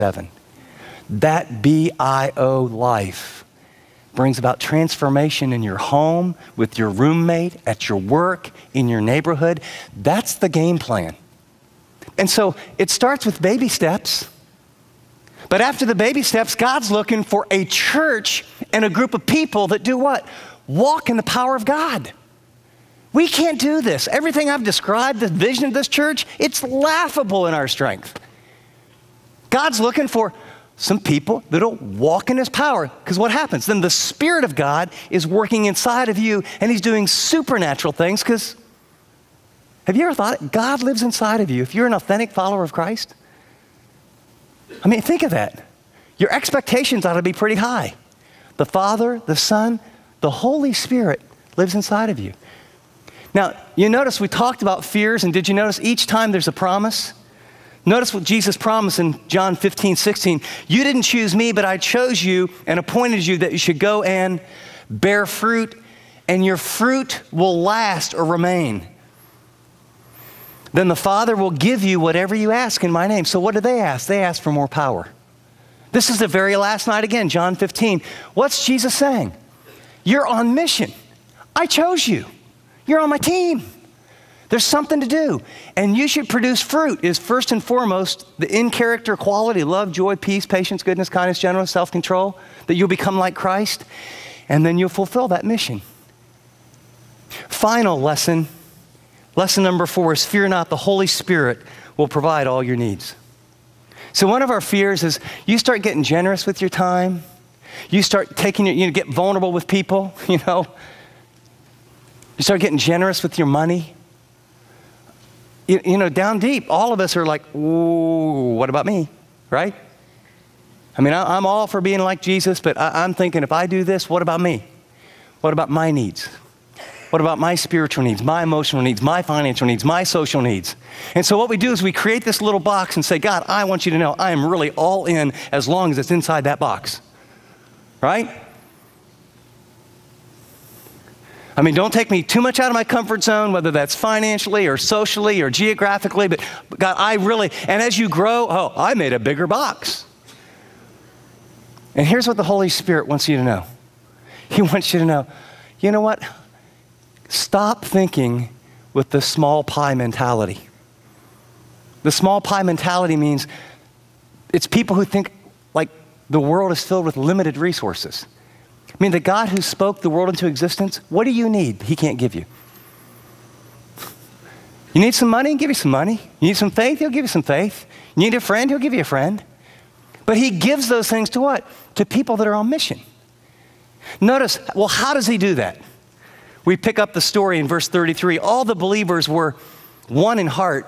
7. That BIO life brings about transformation in your home, with your roommate, at your work, in your neighborhood. That's the game plan. And so it starts with baby steps. But after the baby steps, God's looking for a church and a group of people that do what? Walk in the power of God. We can't do this. Everything I've described, the vision of this church, it's laughable in our strength. God's looking for some people that'll walk in his power. Because what happens? Then the Spirit of God is working inside of you, and he's doing supernatural things. Because have you ever thought it? God lives inside of you if you're an authentic follower of Christ? I mean, think of that. Your expectations ought to be pretty high. The Father, the Son, the Holy Spirit lives inside of you. Now, you notice we talked about fears, and did you notice each time there's a promise? Notice what Jesus promised in John 15:16. You didn't choose me, but I chose you and appointed you that you should go and bear fruit, and your fruit will last or remain. Then the Father will give you whatever you ask in my name. So what do they ask? They ask for more power. This is the very last night again, John 15. What's Jesus saying? You're on mission. I chose you. You're on my team. There's something to do. And you should produce fruit is first and foremost the in-character quality, love, joy, peace, patience, goodness, kindness, gentleness, self-control, that you'll become like Christ, and then you'll fulfill that mission. Final lesson, lesson number 4 is fear not, the Holy Spirit will provide all your needs. So one of our fears is you start getting generous with your time. You start taking you get vulnerable with people, You start getting generous with your money. Down deep, all of us are like, ooh, what about me, right? I mean, I'm all for being like Jesus, but I'm thinking if I do this, what about me? What about my needs? What about my spiritual needs, my emotional needs, my financial needs, my social needs? And so what we do is we create this little box and say, God, I want you to know I am really all in as long as it's inside that box, right? I mean, don't take me too much out of my comfort zone, whether that's financially or socially or geographically, but God, and as you grow, I made a bigger box. And here's what the Holy Spirit wants you to know. He wants you to know, you know what? Stop thinking with the small pie mentality. The small pie mentality means it's people who think like the world is filled with limited resources. I mean, the God who spoke the world into existence, what do you need? He can't give you. You need some money? He'll give you some money. You need some faith? He'll give you some faith. You need a friend? He'll give you a friend. But he gives those things to what? To people that are on mission. Notice, well, how does he do that? We pick up the story in verse 33. All the believers were one in heart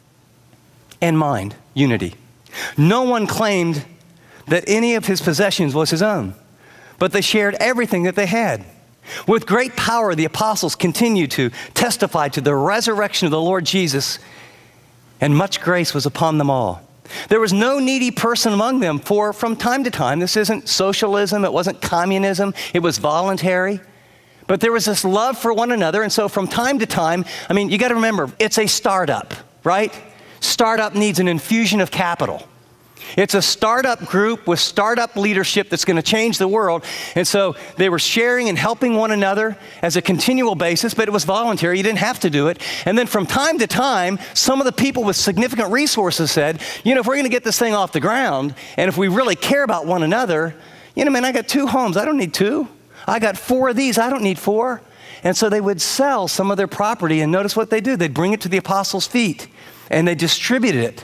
and mind, unity. No one claimed that any of his possessions was his own, but they shared everything that they had. With great power, the apostles continued to testify to the resurrection of the Lord Jesus, and much grace was upon them all. There was no needy person among them, for from time to time, this isn't socialism, it wasn't communism, it was voluntary. But there was this love for one another, and so from time to time, I mean, you got to remember, it's a startup, right? Startup needs an infusion of capital. It's a startup group with startup leadership that's going to change the world. And so they were sharing and helping one another as a continual basis, but it was voluntary. You didn't have to do it. And then from time to time, some of the people with significant resources said, if we're going to get this thing off the ground, and if we really care about one another, man, I got 2 homes. I don't need 2. I got 4 of these. I don't need 4. And so they would sell some of their property, and notice what they do. They'd bring it to the apostles' feet, and they distributed it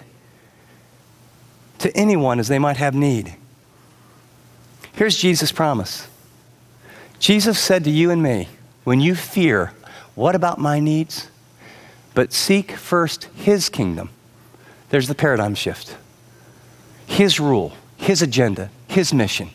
to anyone as they might have need. Here's Jesus' promise. Jesus said to you and me, when you fear, what about my needs? But seek first his kingdom. There's the paradigm shift. His rule, his agenda, his mission.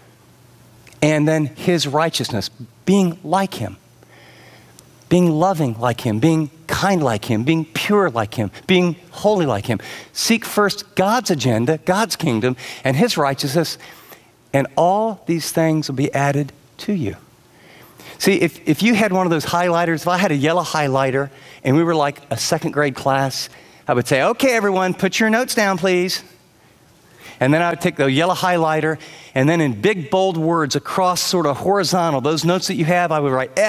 And then his righteousness, being like him. Being loving like him, being kind like him, being pure like him, being holy like him. Seek first God's agenda, God's kingdom, and his righteousness, and all these things will be added to you. See, if you had one of those highlighters, if I had a yellow highlighter, and we were like a 2nd grade class, I would say, okay, everyone, put your notes down, please. And then I would take the yellow highlighter, and then in big, bold words across sort of horizontal, those notes that you have, I would write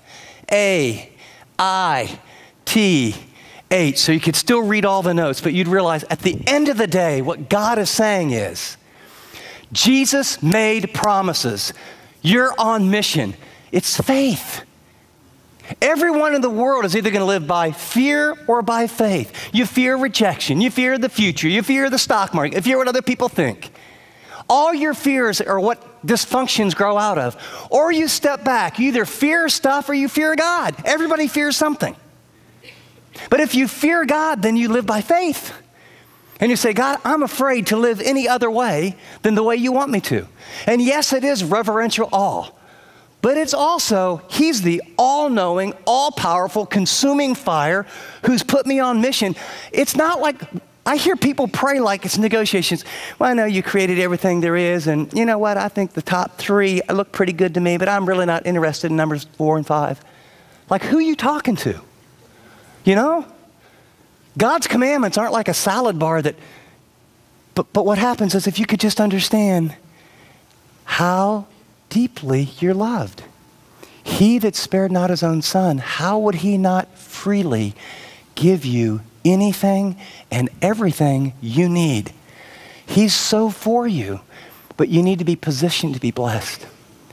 F-A-I-T-H. So you could still read all the notes, but you'd realize at the end of the day, what God is saying is, Jesus made promises. You're on mission. It's faith. Everyone in the world is either going to live by fear or by faith. You fear rejection. You fear the future. You fear the stock market. You fear what other people think. All your fears are what dysfunctions grow out of. Or you step back. You either fear stuff or you fear God. Everybody fears something. But if you fear God, then you live by faith. And you say, God, I'm afraid to live any other way than the way you want me to. And yes, it is reverential awe. But it's also, he's the all-knowing, all-powerful, consuming fire who's put me on mission. It's not like, I hear people pray like it's negotiations. Well, I know you created everything there is, and you know what? I think the top 3 look pretty good to me, but I'm really not interested in numbers 4 and 5. Like, who are you talking to? You know? God's commandments aren't like a salad bar that, but what happens is if you could just understand how deeply you're loved. He that spared not his own son, how would he not freely give you anything and everything you need? He's so for you, but you need to be positioned to be blessed.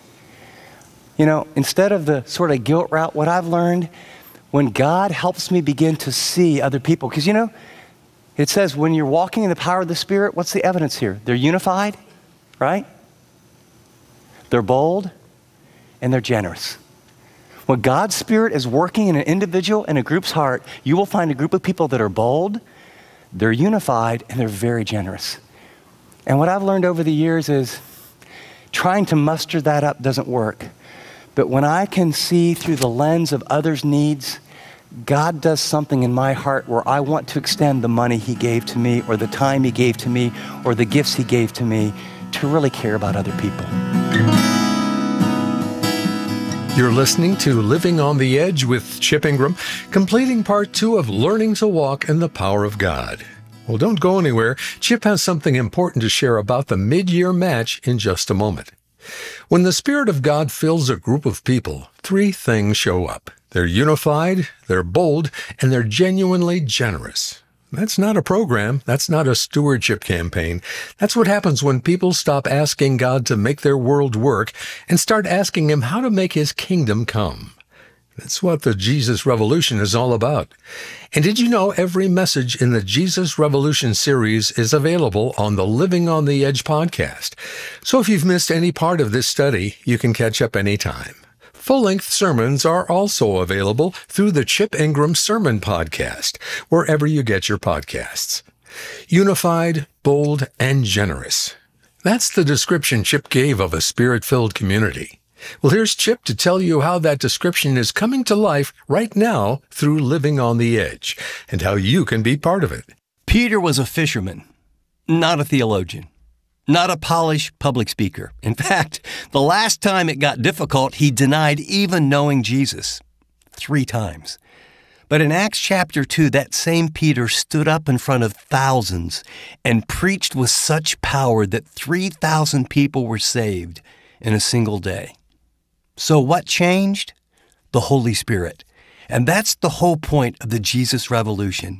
You know, instead of the sort of guilt route, what I've learned, when God helps me begin to see other people, because you know, it says when you're walking in the power of the Spirit, what's the evidence here? They're unified, right? They're bold, and they're generous. When God's Spirit is working in an individual and a group's heart, you will find a group of people that are bold, they're unified, and they're very generous. And what I've learned over the years is trying to muster that up doesn't work. But when I can see through the lens of others' needs, God does something in my heart where I want to extend the money he gave to me, or the time he gave to me, or the gifts he gave to me, to really care about other people. You're listening to Living on the Edge with Chip Ingram, completing part 2 of Learning to Walk in the Power of God. Well, don't go anywhere. Chip has something important to share about the mid-year match in just a moment. When the Spirit of God fills a group of people, 3 things show up. They're unified, they're bold, and they're genuinely generous. That's not a program. That's not a stewardship campaign. That's what happens when people stop asking God to make their world work and start asking Him how to make His kingdom come. That's what the Jesus Revolution is all about. And did you know every message in the Jesus Revolution series is available on the Living on the Edge podcast? So if you've missed any part of this study, you can catch up anytime. Full-length sermons are also available through the Chip Ingram Sermon Podcast, wherever you get your podcasts. Unified, bold, and generous. That's the description Chip gave of a Spirit-filled community. Well, here's Chip to tell you how that description is coming to life right now through Living on the Edge, and how you can be part of it. Peter was a fisherman, not a theologian. Not a polished public speaker. In fact, the last time it got difficult, he denied even knowing Jesus 3 times. But in Acts chapter 2, that same Peter stood up in front of thousands and preached with such power that 3,000 people were saved in a single day. So what changed? The Holy Spirit. And that's the whole point of the Jesus Revolution.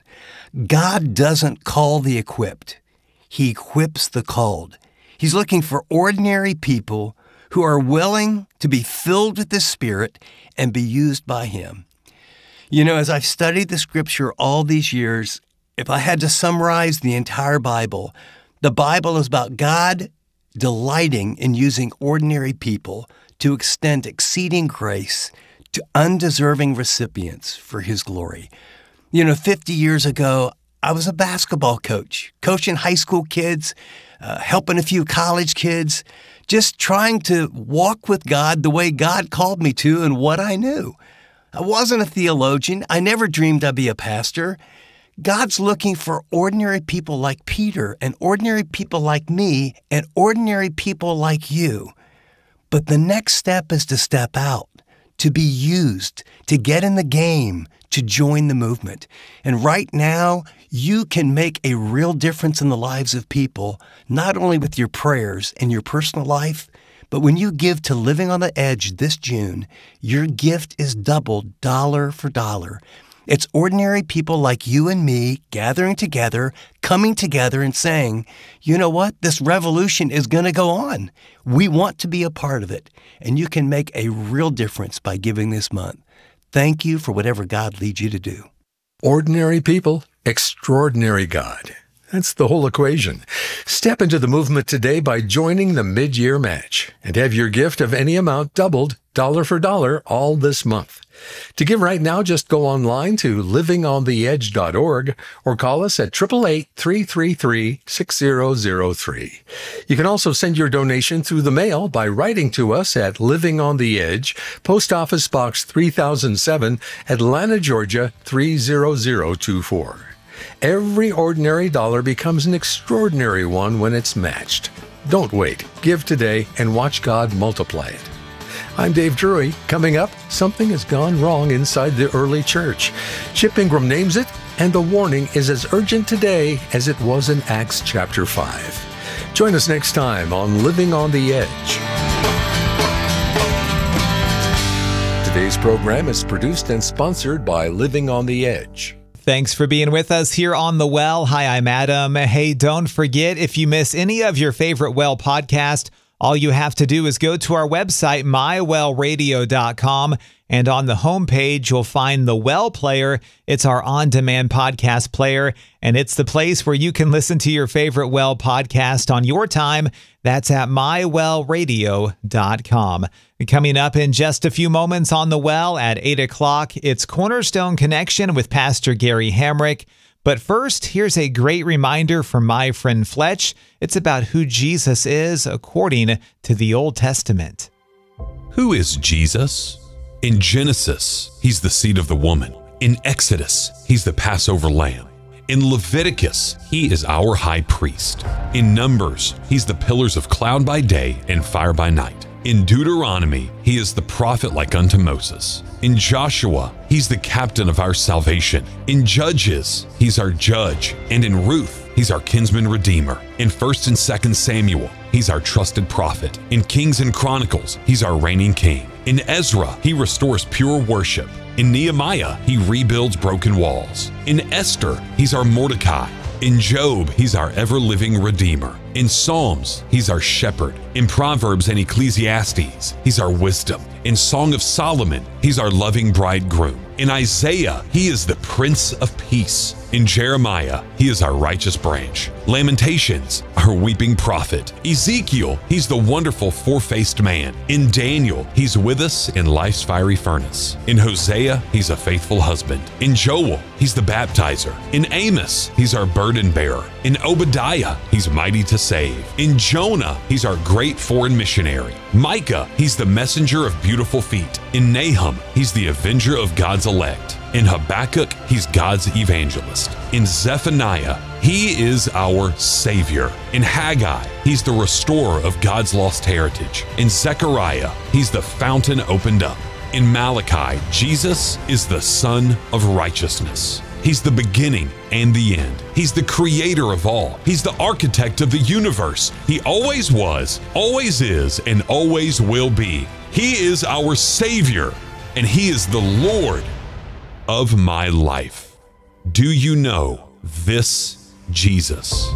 God doesn't call the equipped. He equips the called. He's looking for ordinary people who are willing to be filled with the Spirit and be used by Him. You know, as I've studied the Scripture all these years, if I had to summarize the entire Bible, the Bible is about God delighting in using ordinary people to extend exceeding grace to undeserving recipients for His glory. You know, 50 years ago, I was a basketball coach, coaching high school kids, helping a few college kids, just trying to walk with God the way God called me to and what I knew. I wasn't a theologian. I never dreamed I'd be a pastor. God's looking for ordinary people like Peter and ordinary people like me and ordinary people like you. But the next step is to step out, to be used, to get in the game, to join the movement. And right now, you can make a real difference in the lives of people, not only with your prayers and your personal life, but when you give to Living on the Edge this June, your gift is doubled dollar for dollar. It's ordinary people like you and me gathering together, coming together and saying, you know what? This revolution is going to go on. We want to be a part of it. And you can make a real difference by giving this month. Thank you for whatever God leads you to do. Ordinary people, extraordinary God. That's the whole equation. Step into the movement today by joining the mid-year match and have your gift of any amount doubled dollar for dollar all this month. To give right now, just go online to livingontheedge.org or call us at 888-333-6003. You can also send your donation through the mail by writing to us at Living on the Edge, Post Office Box 3007, Atlanta, Georgia 30024. Every ordinary dollar becomes an extraordinary one when it's matched. Don't wait. Give today and watch God multiply it. I'm Dave Drury. Coming up, something has gone wrong inside the early church. Chip Ingram names it, and the warning is as urgent today as it was in Acts chapter 5. Join us next time on Living on the Edge. Today's program is produced and sponsored by Living on the Edge. Thanks for being with us here on The Well. Hi, I'm Adam. Hey, don't forget, if you miss any of your favorite Well podcasts, all you have to do is go to our website, mywellradio.com, and on the homepage, you'll find the Well Player. It's our on-demand podcast player, and it's the place where you can listen to your favorite Well podcast on your time. That's at mywellradio.com. Coming up in just a few moments on The Well at 8 o'clock, it's Cornerstone Connection with Pastor Gary Hamrick. But first, here's a great reminder from my friend Fletch. It's about who Jesus is according to the Old Testament. Who is Jesus? In Genesis, he's the seed of the woman. In Exodus, he's the Passover lamb. In Leviticus, he is our high priest. In Numbers, he's the pillars of cloud by day and fire by night. In Deuteronomy, he is the prophet like unto Moses. In Joshua, he's the captain of our salvation. In Judges, he's our judge. And in Ruth, he's our kinsman redeemer. In 1st and 2nd Samuel, he's our trusted prophet. In Kings and Chronicles, he's our reigning king. In Ezra, he restores pure worship. In Nehemiah, he rebuilds broken walls. In Esther, he's our Mordecai. In Job, he's our ever-living Redeemer. In Psalms, he's our shepherd. In Proverbs and Ecclesiastes, he's our wisdom. In Song of Solomon, he's our loving bridegroom. In Isaiah, he is the Prince of Peace. In Jeremiah, he is our righteous branch. Lamentations, our weeping prophet. Ezekiel, he's the wonderful four-faced man. In Daniel, he's with us in life's fiery furnace. In Hosea, he's a faithful husband. In Joel, he's the baptizer. In Amos, he's our burden bearer. In Obadiah, he's mighty to save. In Jonah, he's our great foreign missionary. Micah, he's the messenger of beautiful feet. In Nahum, he's the avenger of God's elect. In Habakkuk, he's God's evangelist. In Zephaniah, he is our Savior. In Haggai, he's the restorer of God's lost heritage. In Zechariah, he's the fountain opened up. In Malachi, Jesus is the Son of righteousness. He's the beginning and the end. He's the creator of all. He's the architect of the universe. He always was, always is, and always will be. He is our Savior, and He is the Lord of my life. Do you know this Jesus?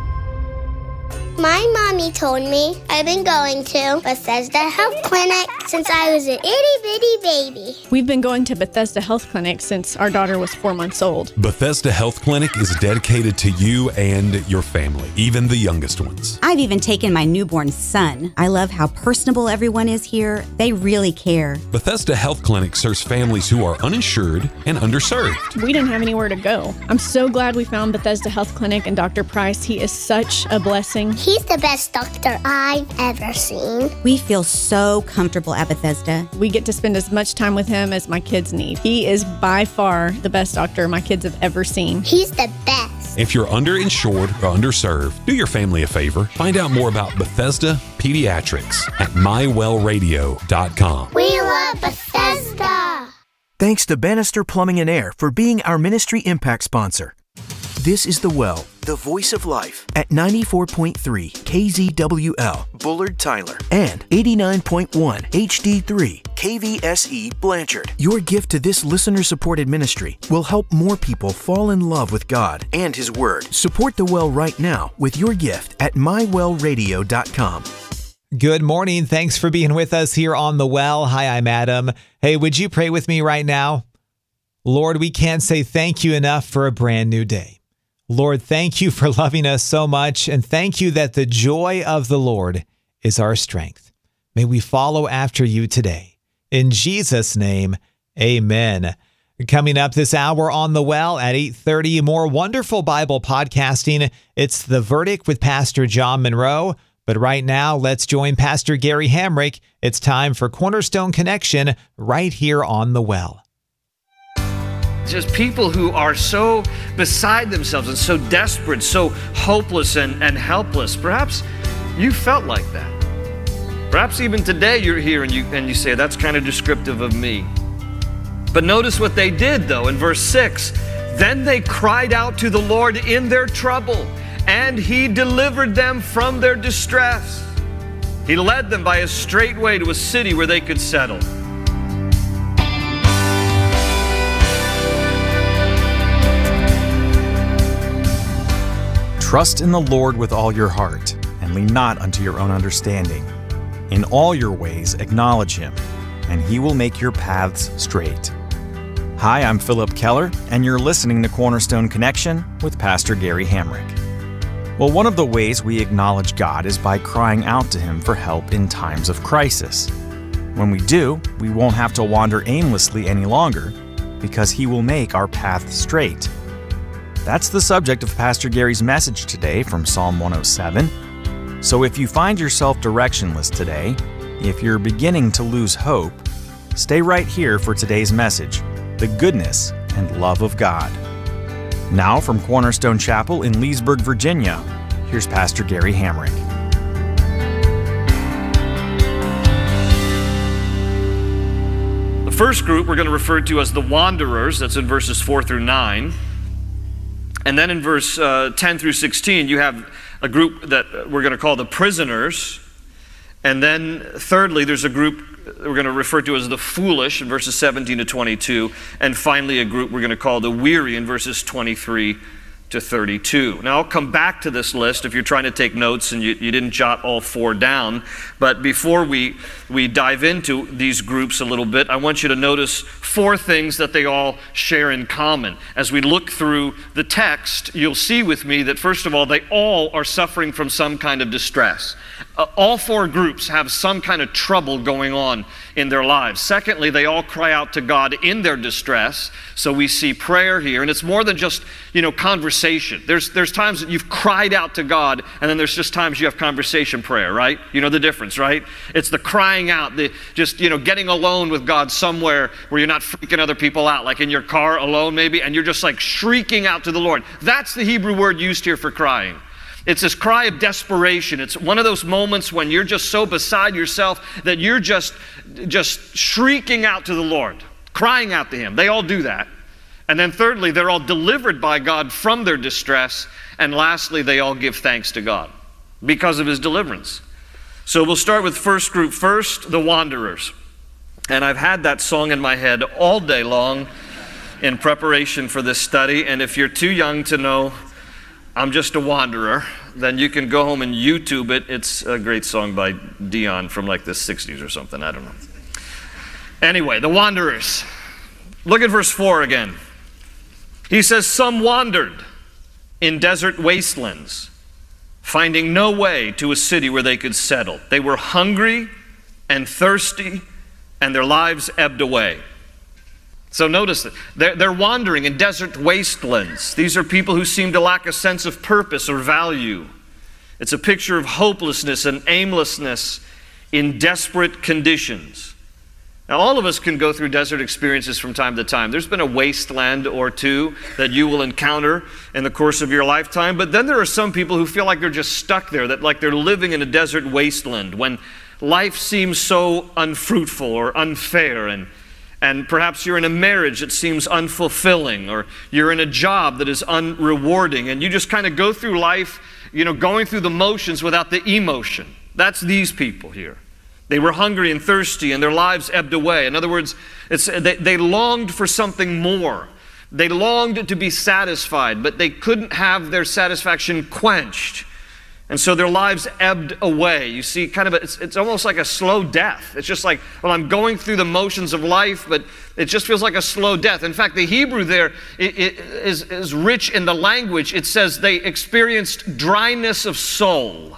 My mommy told me I've been going to Bethesda Health Clinic since I was an itty-bitty baby. We've been going to Bethesda Health Clinic since our daughter was 4 months old. Bethesda Health Clinic is dedicated to you and your family, even the youngest ones. I've even taken my newborn son. I love how personable everyone is here. They really care. Bethesda Health Clinic serves families who are uninsured and underserved. We didn't have anywhere to go. I'm so glad we found Bethesda Health Clinic and Dr. Price. He is such a blessing. He's the best doctor I've ever seen. We feel so comfortable at Bethesda. We get to spend as much time with him as my kids need. He is by far the best doctor my kids have ever seen. He's the best. If you're underinsured or underserved, do your family a favor. Find out more about Bethesda Pediatrics at mywellradio.com. We love Bethesda. Thanks to Bannister Plumbing and Air for being our Ministry Impact sponsor. This is The Well, the voice of life, at 94.3 KZWL, Bullard, Tyler, and 89.1 HD3 KVSE, Blanchard. Your gift to this listener-supported ministry will help more people fall in love with God and His Word. Support The Well right now with your gift at mywellradio.com. Good morning. Thanks for being with us here on The Well. Hi, I'm Adam. Hey, would you pray with me right now? Lord, we can't say thank you enough for a brand new day. Lord, thank you for loving us so much, and thank you that the joy of the Lord is our strength. May we follow after you today. In Jesus' name, amen. Coming up this hour on The Well at 8:30, more wonderful Bible podcasting. It's The Verdict with Pastor John Monroe. But right now, let's join Pastor Gary Hamrick. It's time for Cornerstone Connection right here on The Well. Just people who are so beside themselves and so desperate, so hopeless and helpless. Perhaps you felt like that. Perhaps even today you're here and you say, that's kind of descriptive of me. But notice what they did though in verse 6. Then they cried out to the Lord in their trouble, and He delivered them from their distress. He led them by a straight way to a city where they could settle. Trust in the Lord with all your heart, and lean not unto your own understanding. In all your ways acknowledge Him, and He will make your paths straight. Hi, I'm Philip Keller, and you're listening to Cornerstone Connection with Pastor Gary Hamrick. Well, one of the ways we acknowledge God is by crying out to Him for help in times of crisis. When we do, we won't have to wander aimlessly any longer, because He will make our path straight. That's the subject of Pastor Gary's message today from Psalm 107. So if you find yourself directionless today, if you're beginning to lose hope, stay right here for today's message, the goodness and love of God. Now from Cornerstone Chapel in Leesburg, Virginia, here's Pastor Gary Hamrick. The first group we're going to refer to as the wanderers. That's in verses 4 through 9. And then in verse 10 through 16, you have a group that we're going to call the prisoners. And then thirdly, there's a group we're going to refer to as the foolish in verses 17 to 22. And finally, a group we're going to call the weary in verses 23 to 32. Now, I'll come back to this list if you're trying to take notes and you didn't jot all four down. But before we dive into these groups a little bit, I want you to notice four things that they all share in common. As we look through the text, you'll see with me that, first of all, they all are suffering from some kind of distress. All four groups have some kind of trouble going on in their lives. Secondly, they all cry out to God in their distress. So we see prayer here, and it's more than just, conversation. There's times that you've cried out to God, and then there's just times you have conversation prayer, right? You know the difference, right? It's the crying out, getting alone with God somewhere where you're not freaking other people out, like in your car alone maybe, and you're just like shrieking out to the Lord. That's the Hebrew word used here for crying. It's this cry of desperation. It's one of those moments when you're just so beside yourself that you're just shrieking out to the Lord, crying out to Him. They all do that. And then thirdly, they're all delivered by God from their distress. And lastly, they all give thanks to God because of His deliverance. So we'll start with first group first, the wanderers. And I've had that song in my head all day long in preparation for this study. And if you're too young to know I'm just a wanderer, then you can go home and YouTube it. It's a great song by Dion from like the 60s or something. I don't know. Anyway, the wanderers. Look at verse 4 again. He says, some wandered in desert wastelands, finding no way to a city where they could settle. They were hungry and thirsty, and their lives ebbed away. So notice that they're wandering in desert wastelands. These are people who seem to lack a sense of purpose or value. It's a picture of hopelessness and aimlessness in desperate conditions. Now, all of us can go through desert experiences from time to time. There's been a wasteland or two that you will encounter in the course of your lifetime, but then there are some people who feel like they're just stuck there, that like they're living in a desert wasteland when life seems so unfruitful or unfair, and And perhaps you're in a marriage that seems unfulfilling, or you're in a job that is unrewarding, and you just kind of go through life, going through the motions without the emotion. That's these people here. They were hungry and thirsty, and their lives ebbed away. In other words, they longed for something more. They longed to be satisfied, but they couldn't have their satisfaction quenched. And so their lives ebbed away. You see, it's almost like a slow death. It's just like, well, I'm going through the motions of life, but it just feels like a slow death. In fact, the Hebrew there is rich in the language. It says they experienced dryness of soul.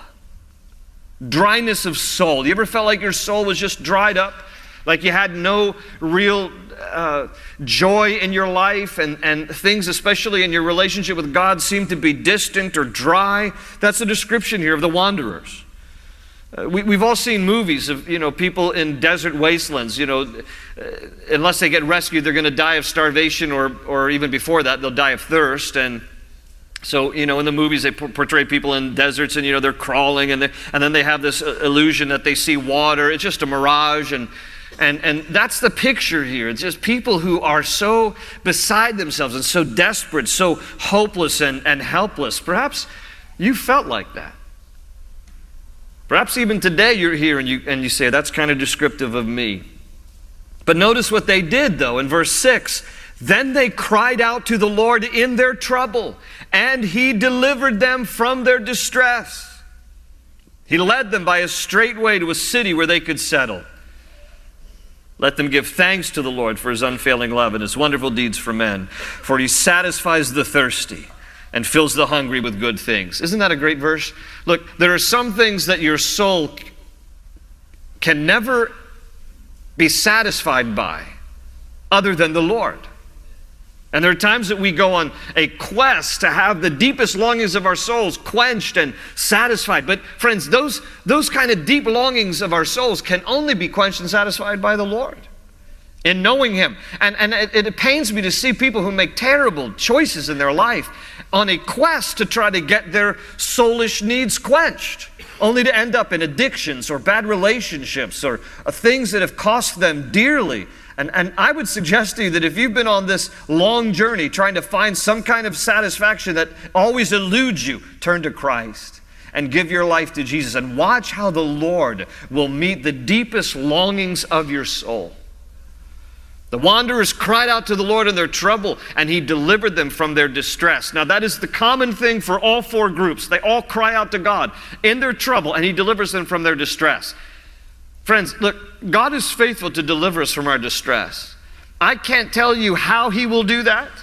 Dryness of soul. You ever felt like your soul was just dried up? Like you had no real joy in your life, and things, especially in your relationship with God, seem to be distant or dry. That's the description here of the wanderers. We've all seen movies of people in desert wastelands. Unless they get rescued, they're going to die of starvation, or even before that, they'll die of thirst. And so, in the movies, they portray people in deserts, and they're crawling, and then they have this illusion that they see water. It's just a mirage, and that's the picture here. It's just people who are so beside themselves and so desperate, so hopeless and helpless. Perhaps you felt like that. Perhaps even today you're here and you say, that's kind of descriptive of me. But notice what they did, though, in verse 6. Then they cried out to the Lord in their trouble, and He delivered them from their distress. He led them by a straight way to a city where they could settle. Let them give thanks to the Lord for His unfailing love and His wonderful deeds for men, for He satisfies the thirsty and fills the hungry with good things. Isn't that a great verse? Look, there are some things that your soul can never be satisfied by other than the Lord. And there are times that we go on a quest to have the deepest longings of our souls quenched and satisfied. But friends, those kind of deep longings of our souls can only be quenched and satisfied by the Lord, in knowing Him. And it pains me to see people who make terrible choices in their life on a quest to try to get their soulish needs quenched, only to end up in addictions or bad relationships or things that have cost them dearly. And I would suggest to you that if you've been on this long journey trying to find some kind of satisfaction that always eludes you, turn to Christ and give your life to Jesus and watch how the Lord will meet the deepest longings of your soul. The wanderers cried out to the Lord in their trouble, and He delivered them from their distress. Now that is the common thing for all four groups. They all cry out to God in their trouble, and He delivers them from their distress. Friends, look, God is faithful to deliver us from our distress. I can't tell you how He will do that.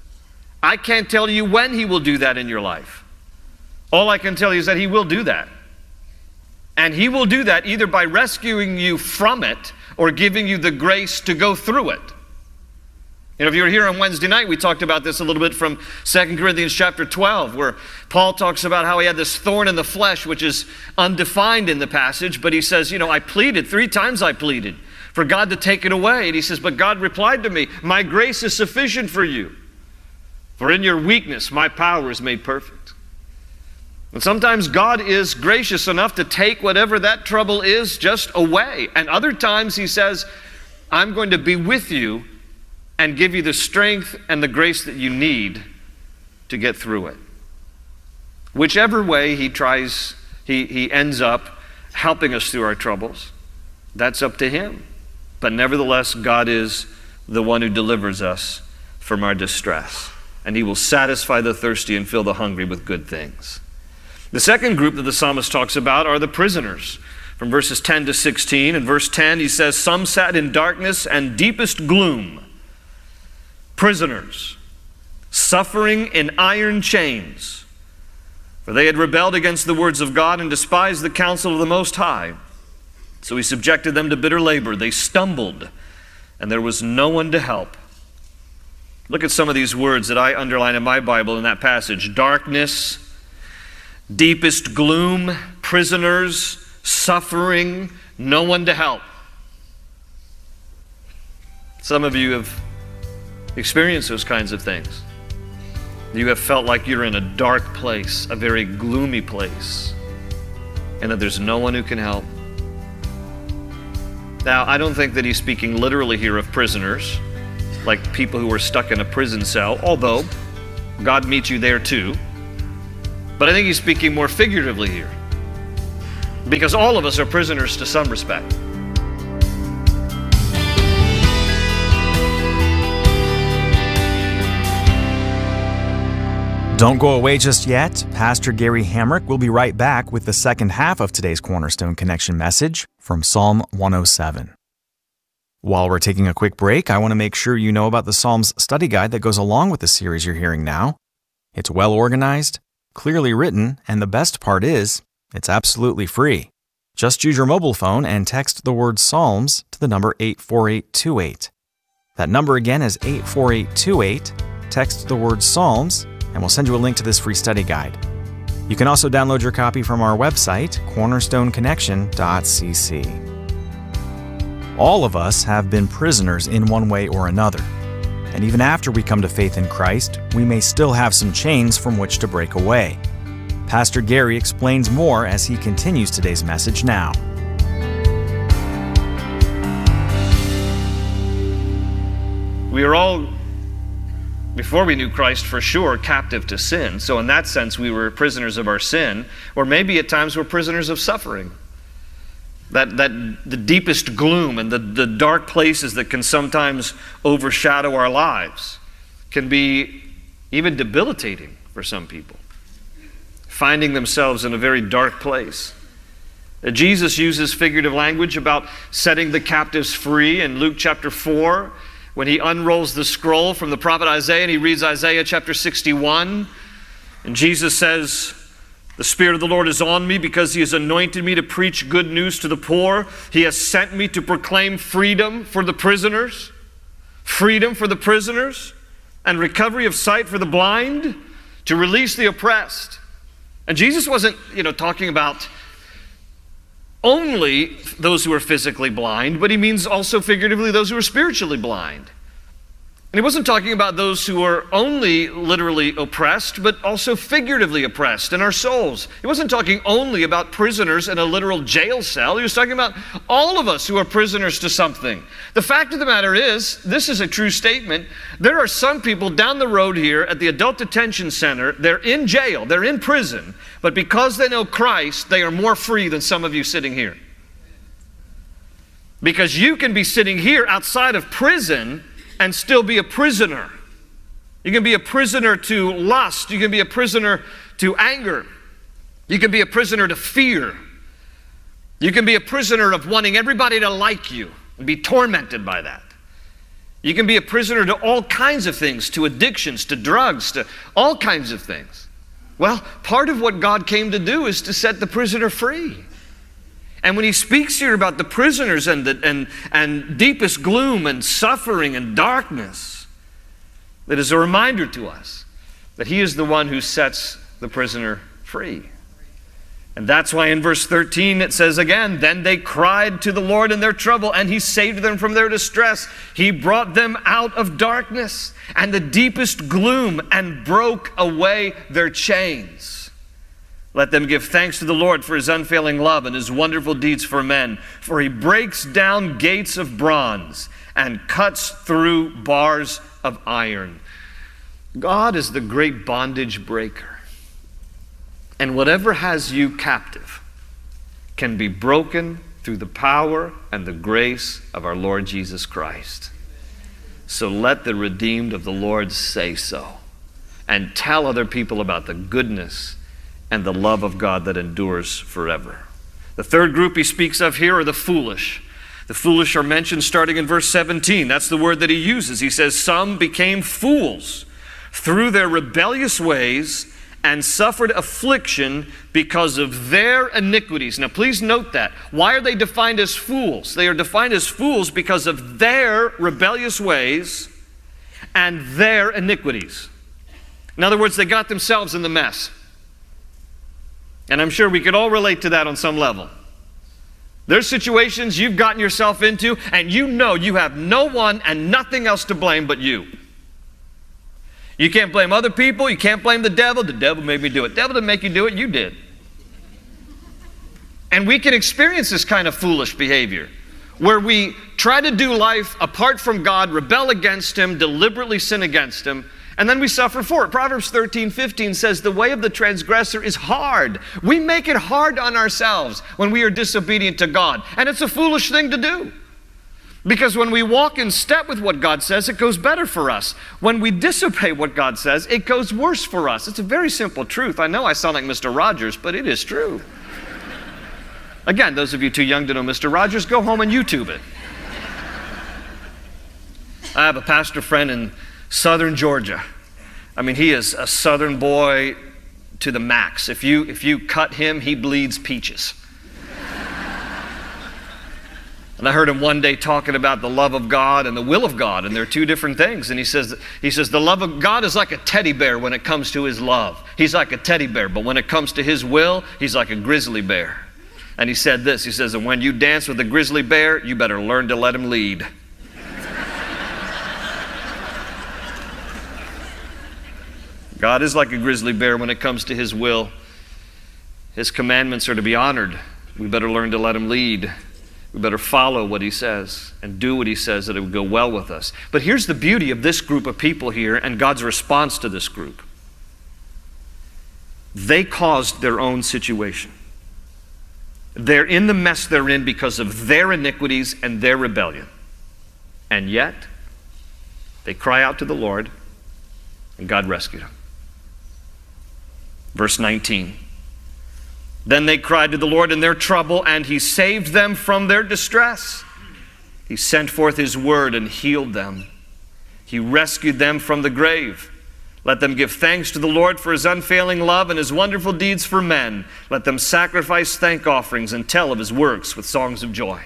I can't tell you when He will do that in your life. All I can tell you is that He will do that. And He will do that either by rescuing you from it or giving you the grace to go through it. If you were here on Wednesday night, we talked about this a little bit from 2 Corinthians chapter 12, where Paul talks about how he had this thorn in the flesh, which is undefined in the passage, but he says, I pleaded, 3 times I pleaded for God to take it away. And he says, but God replied to me, my grace is sufficient for you, for in your weakness my power is made perfect. And sometimes God is gracious enough to take whatever that trouble is just away. And other times He says, I'm going to be with you and give you the strength and the grace that you need to get through it. Whichever way He tries, he ends up helping us through our troubles. That's up to Him. But nevertheless, God is the one who delivers us from our distress. And He will satisfy the thirsty and fill the hungry with good things. The second group that the psalmist talks about are the prisoners. From verses 10 to 16. In verse 10, he says, some sat in darkness and deepest gloom. Prisoners, suffering in iron chains, for they had rebelled against the words of God and despised the counsel of the Most High. So He subjected them to bitter labor. They stumbled, and there was no one to help. Look at some of these words that I underline in my Bible in that passage. Darkness, deepest gloom, prisoners, suffering, no one to help. Some of you have experienced those kinds of things. You have felt like you're in a dark place, a very gloomy place, and that there's no one who can help. Now, I don't think that he's speaking literally here of prisoners, like people who are stuck in a prison cell, although God meets you there too. But I think he's speaking more figuratively here, because all of us are prisoners to some respect. Don't go away just yet. Pastor Gary Hamrick will be right back with the second half of today's Cornerstone Connection message from Psalm 107. While we're taking a quick break, I want to make sure you know about the Psalms study guide that goes along with the series you're hearing now. It's well organized, clearly written, and the best part is, it's absolutely free. Just use your mobile phone and text the word Psalms to the number 84828. That number again is 84828. Text the word Psalms, and we'll send you a link to this free study guide. You can also download your copy from our website, cornerstoneconnection.cc. All of us have been prisoners in one way or another. And even after we come to faith in Christ, we may still have some chains from which to break away. Pastor Gary explains more as he continues today's message now. We are all, before we knew Christ, for sure, captive to sin. So in that sense, we were prisoners of our sin, or maybe at times we're prisoners of suffering. That the deepest gloom and the dark places that can sometimes overshadow our lives can be even debilitating for some people, finding themselves in a very dark place. Jesus uses figurative language about setting the captives free in Luke chapter 4, when he unrolls the scroll from the prophet Isaiah and he reads Isaiah chapter 61. And Jesus says, "The Spirit of the Lord is on me because he has anointed me to preach good news to the poor. He has sent me to proclaim freedom for the prisoners, and recovery of sight for the blind, to release the oppressed." And Jesus wasn't, talking about only those who are physically blind, but he means also figuratively those who are spiritually blind. And he wasn't talking about those who are only literally oppressed, but also figuratively oppressed in our souls. He wasn't talking only about prisoners in a literal jail cell. He was talking about all of us who are prisoners to something. The fact of the matter is, this is a true statement, there are some people down the road here at the Adult Detention Center, they're in jail, they're in prison, but because they know Christ, they are more free than some of you sitting here. Because you can be sitting here outside of prison and still be a prisoner. You can be a prisoner to lust. You can be a prisoner to anger. You can be a prisoner to fear. You can be a prisoner of wanting everybody to like you and be tormented by that. You can be a prisoner to all kinds of things, to addictions, to drugs, to all kinds of things. Well, part of what God came to do is to set the prisoner free. And when he speaks here about the prisoners and deepest gloom and suffering and darkness, that is a reminder to us that he is the one who sets the prisoner free. And that's why in verse 13 it says again, "Then they cried to the Lord in their trouble, and he saved them from their distress. He brought them out of darkness and the deepest gloom and broke away their chains. Let them give thanks to the Lord for his unfailing love and his wonderful deeds for men. For he breaks down gates of bronze and cuts through bars of iron." God is the great bondage breaker. And whatever has you captive can be broken through the power and the grace of our Lord Jesus Christ. So let the redeemed of the Lord say so, and tell other people about the goodness and the love of God that endures forever. The third group he speaks of here are the foolish. The foolish are mentioned starting in verse 17. That's the word that he uses. He says, "Some became fools through their rebellious ways and suffered affliction because of their iniquities." Now please note that. Why are they defined as fools? They are defined as fools because of their rebellious ways and their iniquities. In other words, they got themselves in the mess. And I'm sure we could all relate to that on some level. There's situations you've gotten yourself into and you know you have no one and nothing else to blame but you. You can't blame other people. You can't blame the devil. The devil made me do it. The devil didn't make you do it. You did. And we can experience this kind of foolish behavior. where we try to do life apart from God, rebel against Him, deliberately sin against Him, and then we suffer for it. Proverbs 13:15 says, the way of the transgressor is hard. We make it hard on ourselves when we are disobedient to God. And it's a foolish thing to do. Because when we walk in step with what God says, it goes better for us. When we disobey what God says, it goes worse for us. It's a very simple truth. I know I sound like Mr. Rogers, but it is true. Again, those of you too young to know Mr. Rogers, go home and YouTube it. I have a pastor friend in southern Georgia. I mean, he is a southern boy to the max. If you cut him, he bleeds peaches. And I heard him one day talking about the love of God and the will of God, and they're two different things. And he says the love of God is like a teddy bear when it comes to His love. He's like a teddy bear, but when it comes to His will, He's like a grizzly bear. And he said this, he says, and when you dance with a grizzly bear, you better learn to let him lead. God is like a grizzly bear when it comes to His will. His commandments are to be honored. We better learn to let Him lead. We better follow what He says and do what He says, that it would go well with us. But here's the beauty of this group of people here and God's response to this group. They caused their own situation. They're in the mess they're in because of their iniquities and their rebellion. And yet, they cry out to the Lord, and God rescued them. Verse 19. Then they cried to the Lord in their trouble, and He saved them from their distress. He sent forth His word and healed them. He rescued them from the grave. Let them give thanks to the Lord for His unfailing love and His wonderful deeds for men. Let them sacrifice thank offerings and tell of His works with songs of joy.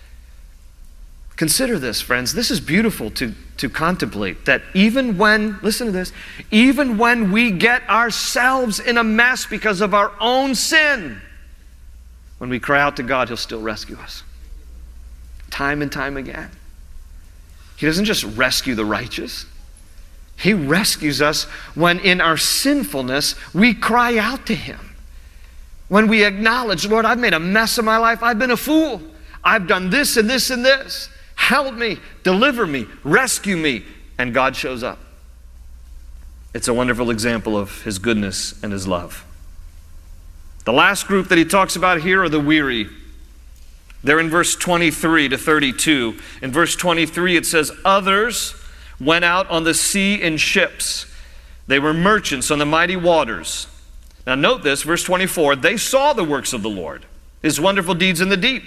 Consider this, friends. This is beautiful to contemplate, that even when, listen to this, even when we get ourselves in a mess because of our own sin, when we cry out to God, He'll still rescue us. Time and time again. He doesn't just rescue the righteous. He rescues us when in our sinfulness we cry out to Him. When we acknowledge, Lord, I've made a mess of my life. I've been a fool. I've done this and this and this. Help me, deliver me, rescue me. And God shows up. It's a wonderful example of His goodness and His love. The last group that He talks about here are the weary. They're in verse 23 to 32. In verse 23 it says, others went out on the sea in ships. They were merchants on the mighty waters. Now note this, verse 24, they saw the works of the Lord, His wonderful deeds in the deep.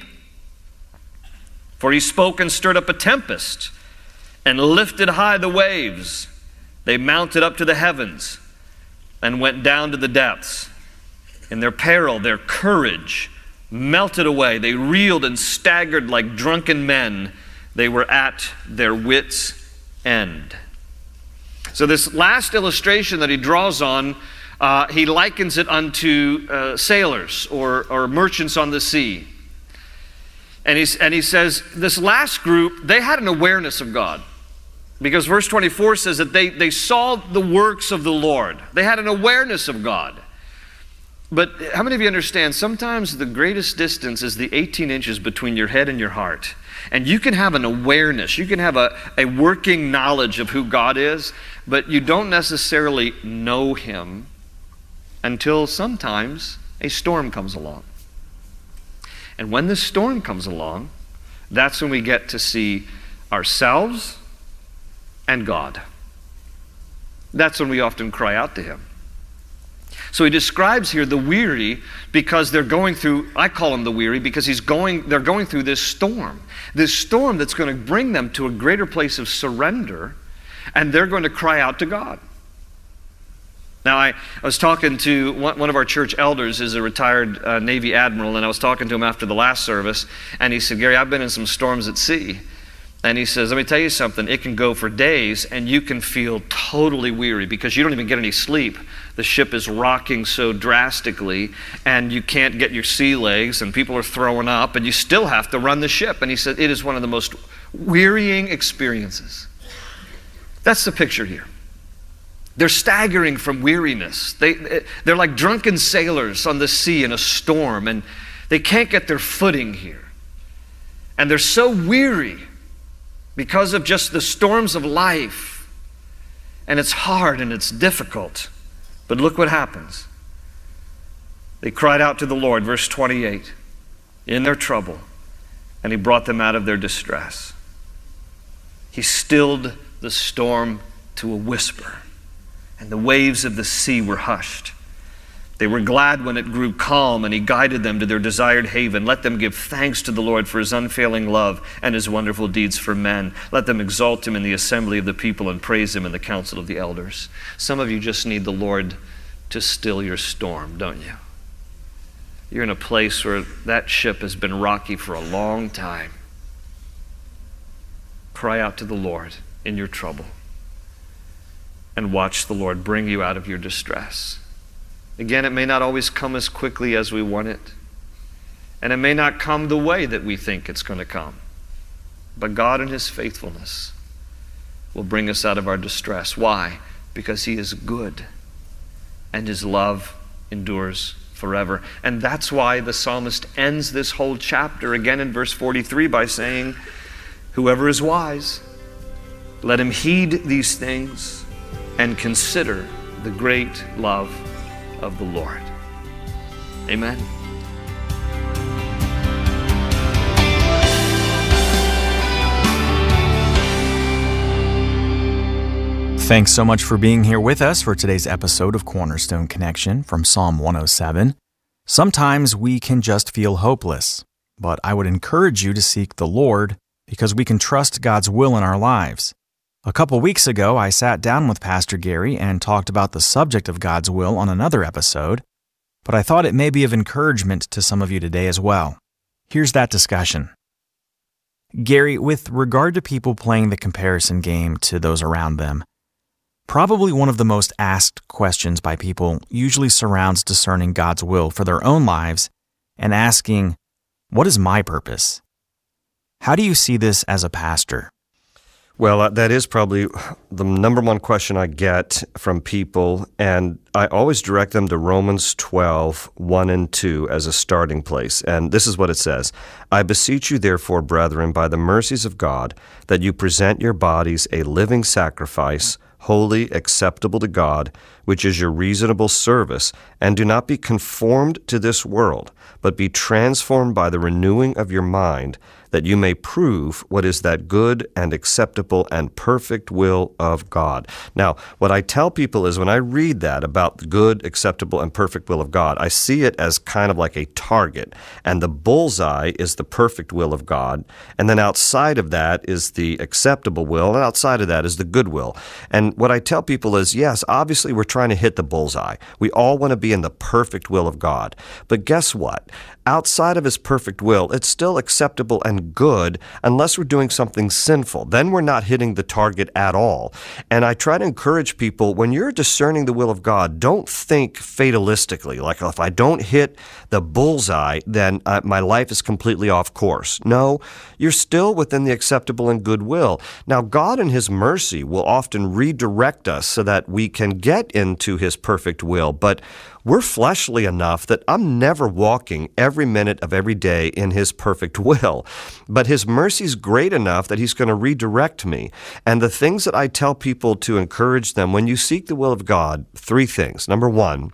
For He spoke and stirred up a tempest and lifted high the waves. They mounted up to the heavens and went down to the depths. In their peril, their courage melted away. They reeled and staggered like drunken men. They were at their wits' end. So this last illustration that he draws on, he likens it unto sailors or merchants on the sea. And he says this last group, they had an awareness of God. Because verse 24 says that they saw the works of the Lord. They had an awareness of God. But how many of you understand, sometimes the greatest distance is the 18 inches between your head and your heart. And you can have an awareness, you can have a working knowledge of who God is, but you don't necessarily know Him until sometimes a storm comes along. And when the storm comes along, that's when we get to see ourselves and God. That's when we often cry out to Him. So he describes here the weary because they're going through, I call them the weary because they're going through this storm that's going to bring them to a greater place of surrender, and they're going to cry out to God. Now, I was talking to one of our church elders, is a retired Navy admiral, and I was talking to him after the last service, and he said, Gary, I've been in some storms at sea. And he says, let me tell you something, it can go for days and you can feel totally weary because you don't even get any sleep. The ship is rocking so drastically and you can't get your sea legs and people are throwing up and you still have to run the ship. And he said, it is one of the most wearying experiences. That's the picture here. They're staggering from weariness. They're like drunken sailors on the sea in a storm and they can't get their footing here. And they're so weary because of just the storms of life. And it's hard and it's difficult. But look what happens. They cried out to the Lord, verse 28, in their trouble, and he brought them out of their distress. He stilled the storm to a whisper, and the waves of the sea were hushed. They were glad when it grew calm, and he guided them to their desired haven. Let them give thanks to the Lord for his unfailing love and his wonderful deeds for men. Let them exalt him in the assembly of the people and praise him in the council of the elders. Some of you just need the Lord to still your storm, don't you? You're in a place where that ship has been rocky for a long time. Cry out to the Lord in your trouble and watch the Lord bring you out of your distress. Again, it may not always come as quickly as we want it, and it may not come the way that we think it's going to come. But God in his faithfulness will bring us out of our distress. Why? Because he is good, and his love endures forever. And that's why the psalmist ends this whole chapter again in verse 43 by saying, whoever is wise, let him heed these things and consider the great love of the Lord. Amen. Thanks so much for being here with us for today's episode of Cornerstone Connection from Psalm 107. Sometimes we can just feel hopeless, but I would encourage you to seek the Lord because we can trust God's will in our lives. A couple weeks ago, I sat down with Pastor Gary and talked about the subject of God's will on another episode, but I thought it may be of encouragement to some of you today as well. Here's that discussion. Gary, with regard to people playing the comparison game to those around them, probably one of the most asked questions by people usually surrounds discerning God's will for their own lives and asking, what is my purpose? How do you see this as a pastor? Well, that is probably the number one question I get from people, and I always direct them to Romans 12, 1 and 2 as a starting place. And this is what it says. I beseech you, therefore, brethren, by the mercies of God, that you present your bodies a living sacrifice, holy, acceptable to God, which is your reasonable service, and do not be conformed to this world, but be transformed by the renewing of your mind, that you may prove what is that good and acceptable and perfect will of God. Now, what I tell people is when I read that about the good, acceptable, and perfect will of God, I see it as kind of like a target, and the bullseye is the perfect will of God, and then outside of that is the acceptable will, and outside of that is the good will. And what I tell people is, yes, obviously we're trying to hit the bullseye. We all want to be in the perfect will of God. But guess what? Outside of his perfect will, it's still acceptable and good unless we're doing something sinful. Then we're not hitting the target at all. And I try to encourage people, when you're discerning the will of God, don't think fatalistically, like if I don't hit the bullseye, then my life is completely off course. No, you're still within the acceptable and good will. Now, God in his mercy will often redirect us so that we can get into his perfect will, but we're fleshly enough that I'm never walking every minute of every day in his perfect will. But his mercy's great enough that he's going to redirect me. And the things that I tell people to encourage them, when you seek the will of God, 3 things. Number 1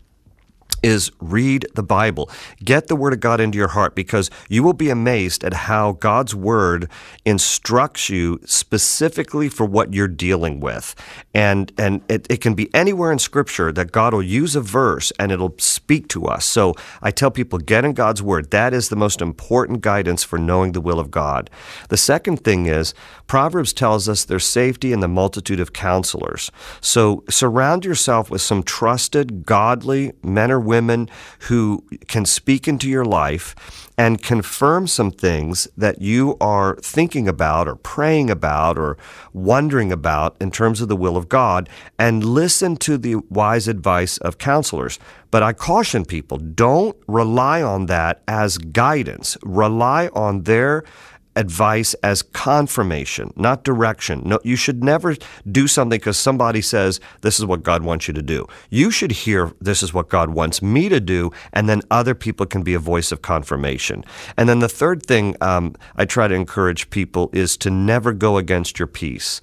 is read the Bible. Get the Word of God into your heart, because you will be amazed at how God's Word instructs you specifically for what you're dealing with. And it can be anywhere in Scripture that God will use a verse and it'll speak to us. So I tell people, get in God's Word. That is the most important guidance for knowing the will of God. The second thing is, Proverbs tells us there's safety in the multitude of counselors. So surround yourself with some trusted, godly men or women who can speak into your life and confirm some things that you are thinking about or praying about or wondering about in terms of the will of God, and listen to the wise advice of counselors. But I caution people, don't rely on that as guidance. Rely on their advice as confirmation, not direction. No, you should never do something because somebody says, this is what God wants you to do. You should hear, this is what God wants me to do, and then other people can be a voice of confirmation. And then the third thing I try to encourage people is to never go against your peace.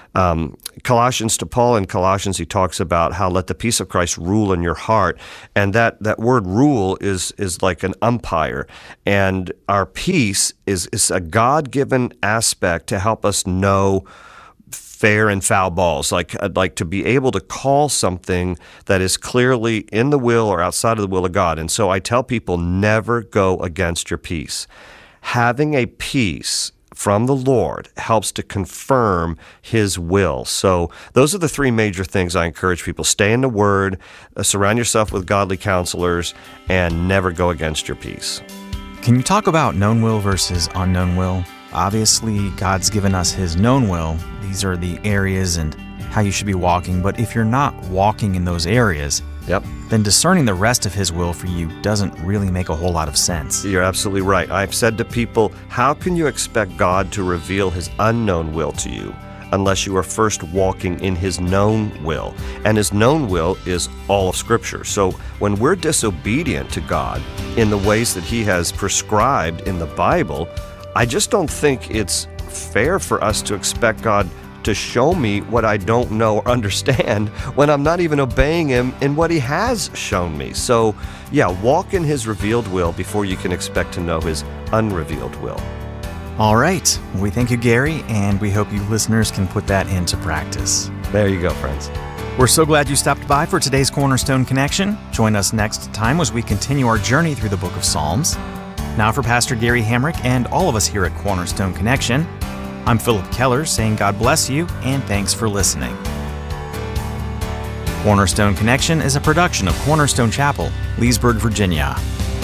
Paul in Colossians, he talks about how let the peace of Christ rule in your heart. And that word rule is like an umpire. And our peace is a God-given aspect to help us know fair and foul balls, like to be able to call something that is clearly in the will or outside of the will of God. And so I tell people, never go against your peace. Having a peace from the Lord helps to confirm His will. So those are the three major things I encourage people. Stay in the Word, surround yourself with godly counselors, and never go against your peace. Can you talk about known will versus unknown will? Obviously, God's given us His known will. These are the areas and how you should be walking. But if you're not walking in those areas, then discerning the rest of His will for you doesn't really make a whole lot of sense. You're absolutely right. I've said to people, how can you expect God to reveal His unknown will to you unless you are first walking in His known will? And His known will is all of Scripture. So when we're disobedient to God in the ways that He has prescribed in the Bible, I just don't think it's fair for us to expect God to show me what I don't know or understand when I'm not even obeying Him in what He has shown me. So, walk in His revealed will before you can expect to know His unrevealed will. All right. We thank you, Gary, and we hope you listeners can put that into practice. There you go, friends. We're so glad you stopped by for today's Cornerstone Connection. Join us next time as we continue our journey through the book of Psalms. Now for Pastor Gary Hamrick and all of us here at Cornerstone Connection, I'm Philip Keller saying God bless you and thanks for listening. Cornerstone Connection is a production of Cornerstone Chapel, Leesburg, Virginia.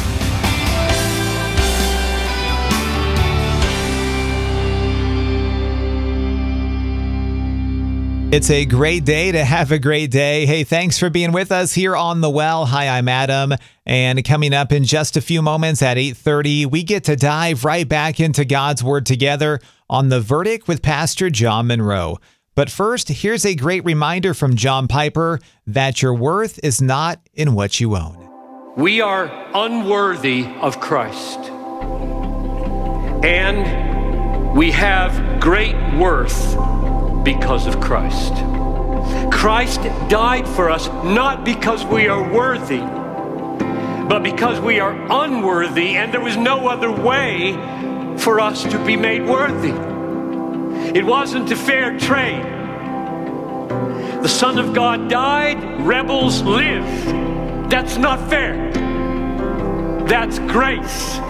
It's a great day to have a great day. Hey, thanks for being with us here on The Well. Hi, I'm Adam. And coming up in just a few moments at 8:30, we get to dive right back into God's Word together on The Verdict with Pastor John Monroe. But first, here's a great reminder from John Piper that your worth is not in what you own. We are unworthy of Christ. And we have great worth because of Christ. Christ died for us not because we are worthy, but because we are unworthy, and there was no other way for us to be made worthy. It wasn't a fair trade. The Son of God died, rebels lived. That's not fair. That's grace.